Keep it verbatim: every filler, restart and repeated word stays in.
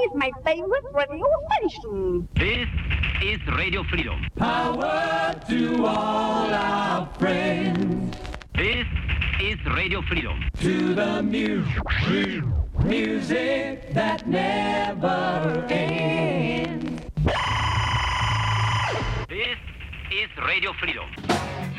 is my favorite radio station. This is Radio Freedom. Power to all our friends. This is Radio Freedom. To the music, music that never ends. This is Radio Freedom.